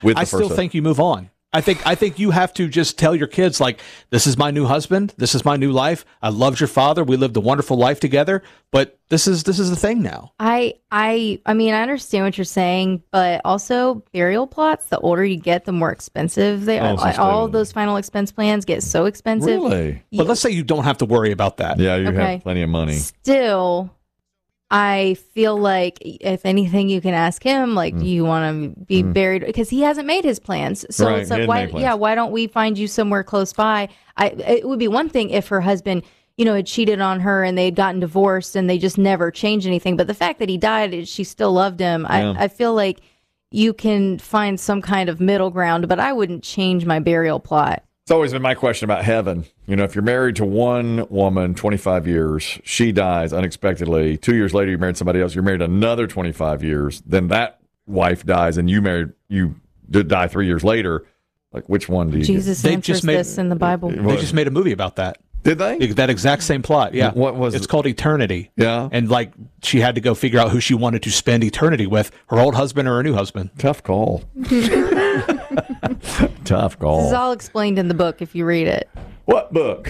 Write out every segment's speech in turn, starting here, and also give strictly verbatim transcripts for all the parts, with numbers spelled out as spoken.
with the I first still husband. think you move on. I think I think you have to just tell your kids, like, this is my new husband, this is my new life. I loved your father. We lived a wonderful life together, but this is this is the thing now. I I I mean, I understand what you're saying, but also burial plots, the older you get, the more expensive they Oh, are. so Like, all of stable. those final expense plans get so expensive. Really? But let's say you don't have to worry about that. Yeah, you Okay. have plenty of money. Still, I feel like if anything, you can ask him, like, do you want to be buried? Because he hasn't made his plans. So Right, it's he like, hadn't why, made plans. yeah, why don't we find you somewhere close by? I, it would be one thing if her husband, you know, had cheated on her and they'd gotten divorced and they just never changed anything. But the fact that he died, she still loved him. Yeah. I, I feel like you can find some kind of middle ground, but I wouldn't change my burial plot. It's always been my question about heaven. You know, if you're married to one woman, twenty-five years, she dies unexpectedly. Two years later, you married somebody else. You're married another twenty-five years. Then that wife dies, and you married you d- die three years later. Like, which one do you? Jesus They've answers just made- this in the Bible. They just made a movie about that. Get? Did they? That exact same plot. Yeah. What was It's it? called Eternity. Yeah. And like she had to go figure out who she wanted to spend eternity with, her old husband or her new husband. Tough call. Tough This is call. all explained in the book if you read it. What book?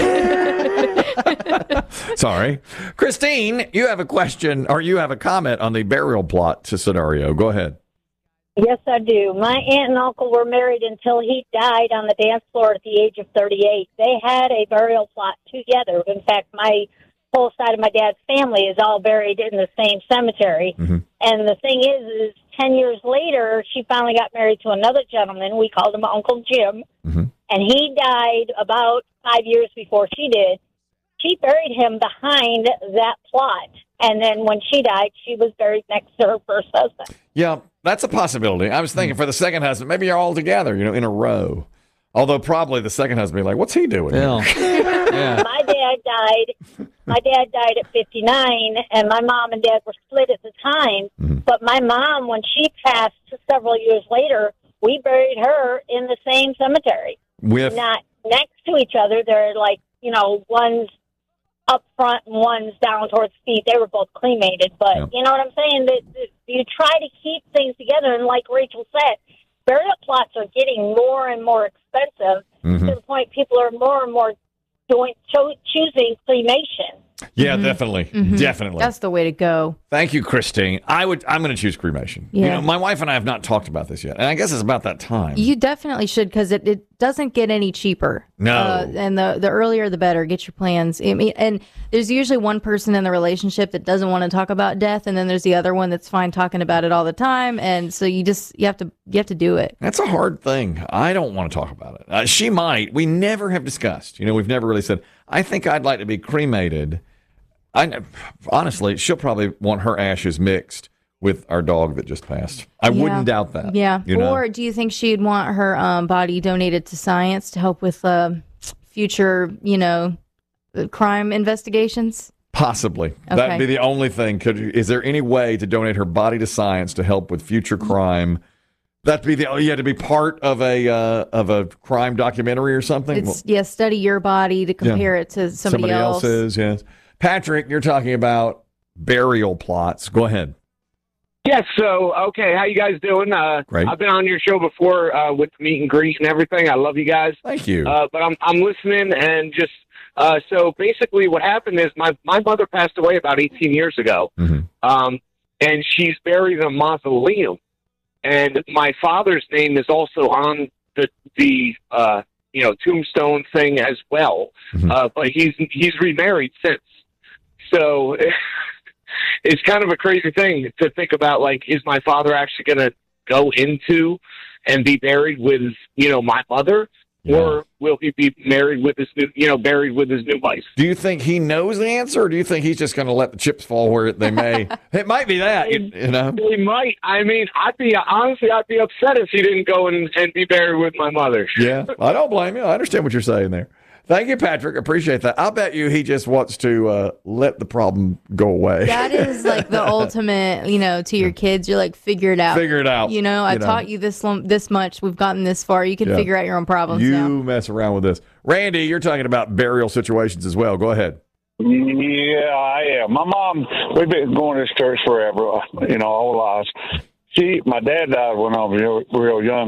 Sorry. Christine, you have a question or you have a comment on the burial plot scenario. Go ahead. Yes, I do. My aunt and uncle were married until he died on the dance floor at the age of thirty-eight. They had a burial plot together. In fact, my whole side of my dad's family is all buried in the same cemetery. Mm-hmm. And the thing is, is ten years later, she finally got married to another gentleman. We called him Uncle Jim. Mm-hmm. And he died about five years before she did. She buried him behind that plot. And then when she died, she was buried next to her first husband. Yeah, that's a possibility. I was thinking for the second husband, maybe you're all together, you know, in a row. Although probably the second husband be like, what's he doing here? Yeah. My dad died. My dad died at fifty-nine, and my mom and dad were split at the time. Mm-hmm. But my mom, when she passed several years later, we buried her in the same cemetery, With not next to each other. They're like, you know, one's up front and one's down towards feet. They were both cremated, but Yeah. you know what I'm saying? That that you try to keep things together, and like Rachel said, burial plots are getting more and more expensive Mhm. to the point people are more and more doing cho- choosing cremation. Yeah, definitely. Definitely. That's the way to go. Thank you, Christine. I would I'm going to choose cremation. You Yeah. know, my wife and I have not talked about this yet. And I guess it's about that time. You definitely should, because it, it doesn't get any cheaper. No. Uh, and the, the earlier the better. Get your plans. I mean, and there's usually one person in the relationship that doesn't want to talk about death, and then there's the other one that's fine talking about it all the time. And so you just you have to you have to do it. That's a hard thing. I don't want to talk about it. Uh, she might. We never have discussed. You know, we've never really said, I think I'd like to be cremated. I honestly, she'll probably want her ashes mixed with our dog that just passed. I Yeah. wouldn't doubt that. Yeah. You know? Or do you think she'd want her um, body donated to science to help with uh, future, you know, uh, crime investigations? Possibly. Okay. That'd be the only thing. Could is there any way to donate her body to science to help with future crime? That'd be the oh, you had to be part of a uh, of a crime documentary or something. It's Well, yeah, study your body to compare it to somebody, else. else's. Yes. Patrick, you're talking about burial plots. Go ahead. Yes, so, okay, how you guys doing? Uh, Great. I've been on your show before uh, with the meet and greet and everything. I love you guys. Thank you. Uh, but I'm I'm listening, and just, uh, so basically what happened is my, my mother passed away about eighteen years ago, Mhm. um, and she's buried in a mausoleum. And my father's name is also on the, the uh, you know, tombstone thing as well, Mhm. uh, but he's he's remarried since. So it's kind of a crazy thing to think about. Like, is my father actually going to go into and be buried with, you know, my mother, Yeah. or will he be married with his new, you know, buried with his new wife? Do you think he knows the answer, or do you think he's just going to let the chips fall where they may? It might be that, you, you know. He might. I mean, I'd be honestly, I'd be upset if he didn't go and, and be buried with my mother. Yeah, I don't blame you. I understand what you're saying there. Thank you, Patrick. Appreciate that. I'll bet you he just wants to uh, let the problem go away. That is like the ultimate, you know, to your kids. You're like, figure it out. Figure it out. You know, I You know. taught you this lum- this much. We've gotten this far. You can Yeah. figure out your own problems You now. mess around with this. Randy, you're talking about burial situations as well. Go ahead. Yeah, I am. My mom, we've been going to this church forever, you know, all lives. she, my dad died when I was real, real young.